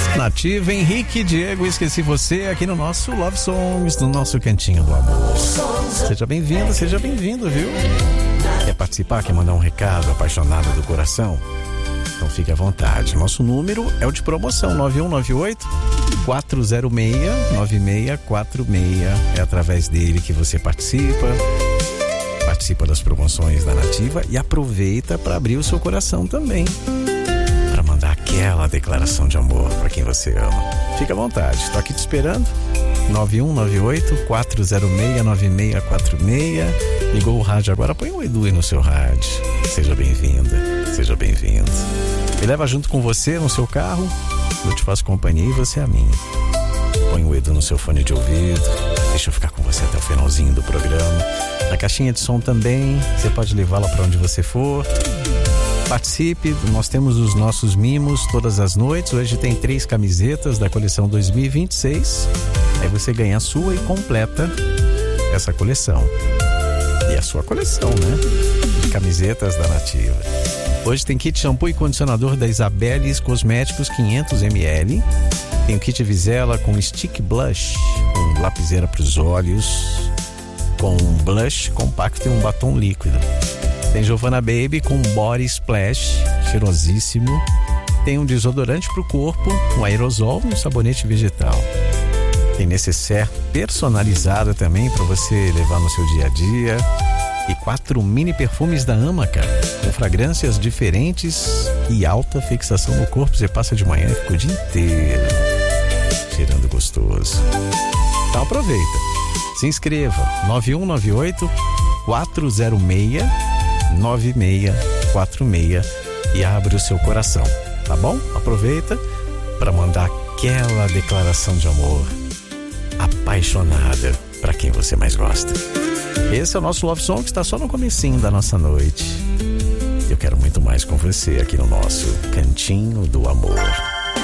Nativa, Henrique, Diego, esqueci você aqui no nosso Love Songs, no nosso Cantinho do Amor. Seja bem-vindo, viu? Quer participar, quer mandar um recado, apaixonado do coração? Então fique à vontade. Nosso número é o de promoção, 9198-406-9646. É através dele que você participa das promoções da Nativa e aproveita para abrir o seu coração também, para mandar aquela declaração de amor para quem você ama. Fique à vontade, estou aqui te esperando. 9198-406-9646. Ligou o rádio agora, põe o Edu aí no seu rádio. Seja bem-vinda, seja bem-vindo. Me leva junto com você no seu carro, eu te faço companhia e você a mim. Põe o Edu no seu fone de ouvido, deixa eu ficar com você até o finalzinho do programa. Na caixinha de som também, você pode levá-la para onde você for. Participe, nós temos os nossos mimos todas as noites. Hoje tem 3 camisetas da coleção 2026. Aí você ganha a sua e completa essa coleção. E a sua coleção, né? De camisetas da Nativa. Hoje tem kit shampoo e condicionador da Isabeles Cosméticos 500ml. Tem o kit Visela com stick blush, com lapiseira para os olhos, com um blush compacto e um batom líquido. Tem Giovanna Baby com body splash, cheirosíssimo. Tem um desodorante para o corpo, um aerosol e um sabonete vegetal. Tem necessaire personalizado também para você levar no seu dia a dia. E 4 mini perfumes da Amaca, com fragrâncias diferentes e alta fixação no corpo. Você passa de manhã e fica o dia inteiro cheirando gostoso. Então aproveita, se inscreva, 9198-406-9646 e abre o seu coração, tá bom? Aproveita para mandar aquela declaração de amor apaixonada para quem você mais gosta. Esse é o nosso Love Song, que está só no comecinho da nossa noite. Eu quero muito mais com você aqui no nosso Cantinho do Amor.